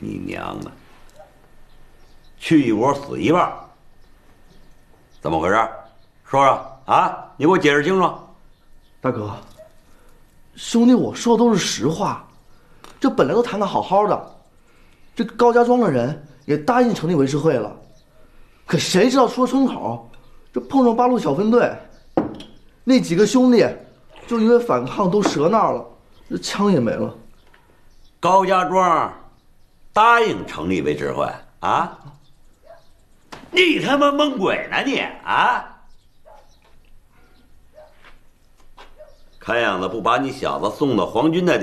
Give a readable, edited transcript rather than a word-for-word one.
你娘的！去一窝死一半，怎么回事？说说啊！你给我解释清楚。 大哥，兄弟，我说的都是实话，这本来都谈得好好的，这高家庄的人也答应成立维持会了，可谁知道出了村口，这碰上八路小分队，那几个兄弟就因为反抗都折那儿了，这枪也没了。 高家庄答应成立维持会啊？你他妈蒙鬼呢你啊！看样子不把你小子送到皇军那地